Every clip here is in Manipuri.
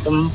sum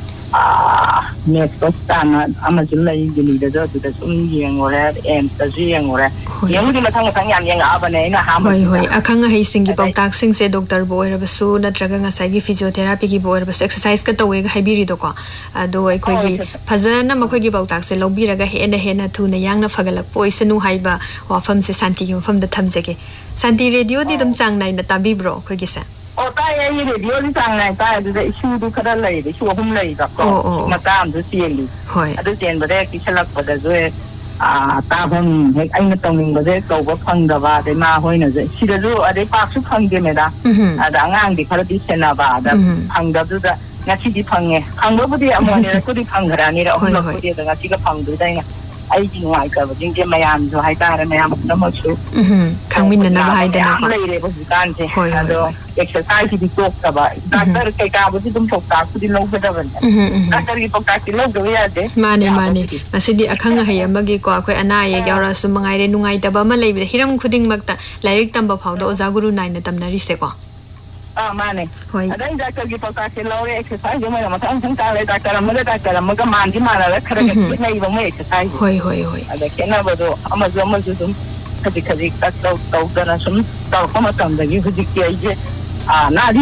next time Amazon gini da da sum yang ora em ta ji yang ora yang di mathang mathang yang abane na ha hoi akhang hai singi pautak sing se doctor boy rabasu natraga nga sai gi physiotherapy gi boy rabasu exercise ka towe ga haibiri do ko ado ai khoi gi phajana makhoi gi pautak se lobi raga he na thu na yang na fagalak poisanu haiba wafam se santi gi wafam da thamjege santi radio di dum chang nai na tabi bro khoi gi sa tai ai radio ni chang nai tai da issue du khara lai da issue hum lai da ko matam du sieli adu chen ba de ki chalak ba da zoe ta hon he ai na tong ba de ko ba phang da ba de ma hoi na je si da lu ade pa su phang de me da da ngang di khara di sena ba da phang da du da nga chi di phang nge phang ba bu di amon ne ko di phang khara ni ra hom la ko di da nga chi ka phang du dai nga ai ji ngai ka ba jing je mayam jo hai ta ra mayam na mo chu khang min na ba hai da na ba lai re ba su kan je ado exercise di tok ta ba doctor kai ka bu di dum tok ta ku di lo ba da ban doctor gi tok ta ki lo do ya de mane masidi akhang hai amagi ko akhoi ana ye yaura su mangai re nungai ta ba ma lai bi hiram khuding mak ta lairik tamba phau da oza guru nai na tamna ri se ko mane adai doctor gi tok ta ki lo re exercise jo ma thang thang ta le doctor ma ga man di ma la khara ga nei ba mai exercise hoi ada kena ba do ama dum kadi tak tau dana sum tau kama tam da gi hudik ki ai je nari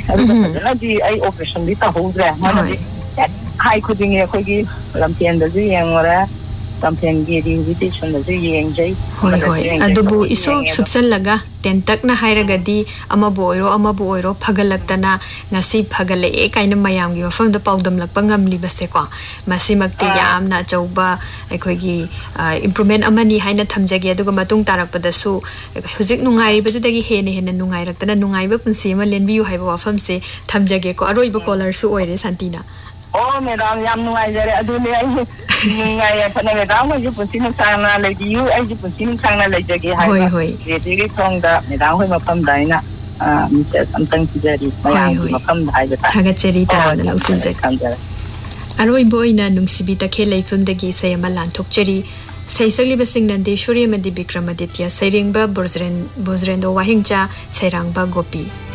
na di ai operation di ta ho dra ma di hai khuding ye khoi gi lampian da ji yang ora lampian gi di invitation da ji yang jai hoi adubu iso subsal laga tentak na hairaga di ama boiro phagalak tana ngasi phagale e kaina mayam gi wafam da paudam lak pangam li base ko masi makti yamna chauba ekhoi gi improvement amani haina thamjage aduga matung tarak pada su hujik nungai ba judagi hene nungai rak tana nungai ba punsi ma lenbi yu haiba wafam se thamjage ko aroi ba caller su oire santina madam yam nungai jare adu le ai nungai phane madam ji punsi nu sang na le di yu ai ji punsi nu sang na le jage hai hoi ye di thong da madam hoi ma pham dai na mi se samtang ki jari ma pham dai da thaga cheri ta na lau sin je aroi boina nungsibi ta khelai film da gi sai ma lan thok cheri sai sagli basing nan de shuri ma di bikramaditya sairing ba bozren do wahingcha sairang ba gopi